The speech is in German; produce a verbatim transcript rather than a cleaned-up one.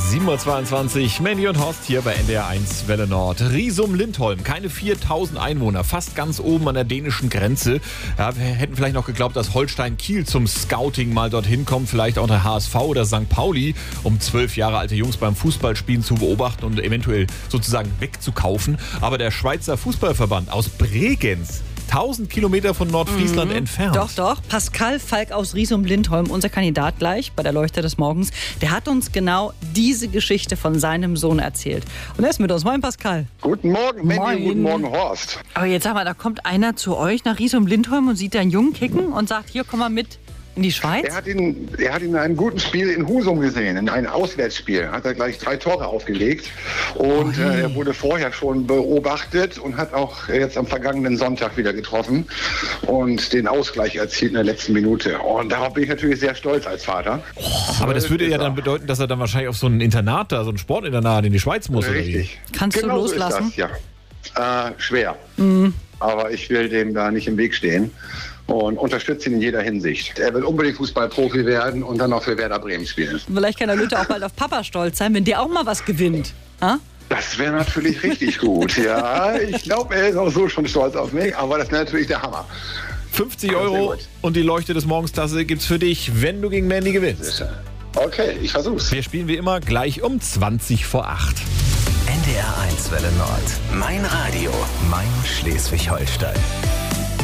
sieben Uhr zweiundzwanzig, Mandy und Horst hier bei N D R eins Welle Nord. Riesum-Lindholm, keine viertausend Einwohner, fast ganz oben an der dänischen Grenze. Ja, wir hätten vielleicht noch geglaubt, dass Holstein Kiel zum Scouting mal dorthin kommt, vielleicht auch der H S V oder Sankt Pauli, um zwölf Jahre alte Jungs beim Fußballspielen zu beobachten und eventuell sozusagen wegzukaufen. Aber der Schweizer Fußballverband aus Bregenz, tausend Kilometer von Nordfriesland mhm. entfernt. Doch, doch. Pascal Falk aus Riesum-Lindholm, unser Kandidat gleich bei der Leuchte des Morgens, der hat uns genau diese Geschichte von seinem Sohn erzählt. Und er ist mit uns. Moin, Pascal. Guten Morgen, Mandy. Moin. Guten Morgen, Horst. Aber jetzt sag mal, da kommt einer zu euch nach Riesum-Lindholm und sieht einen Jungen kicken und sagt, hier, komm mal mit in die Schweiz? Er hat ihn, er hat ihn in einem guten Spiel in Husum gesehen, in einem Auswärtsspiel. Hat er gleich drei Tore aufgelegt. Und oh, äh, er wurde vorher schon beobachtet und hat auch jetzt am vergangenen Sonntag wieder getroffen und den Ausgleich erzielt in der letzten Minute. Und darauf bin ich natürlich sehr stolz als Vater. Oh, aber das würde ja dann bedeuten, dass er dann wahrscheinlich auf so ein Internat da, so ein Sportinternat in die Schweiz muss. Richtig. Oder wie? Kannst genau du loslassen? So ist das, ja. Äh, schwer. Mhm. Aber ich will dem da nicht im Weg stehen und unterstütze ihn in jeder Hinsicht. Er will unbedingt Fußballprofi werden und dann auch für Werder Bremen spielen. Vielleicht kann der Lütte auch bald auf Papa stolz sein, wenn der auch mal was gewinnt. Ha? Das wäre natürlich richtig gut, ja. Ich glaube, er ist auch so schon stolz auf mich, aber das wäre natürlich der Hammer. fünfzig Euro und die Leuchte des Morgens-Tasse gibt's für dich, wenn du gegen Mandy gewinnst. Okay, ich versuch's. Wir spielen wie immer gleich um zwanzig vor acht. N D R eins Welle Nord. Mein Radio. Mein Schleswig-Holstein.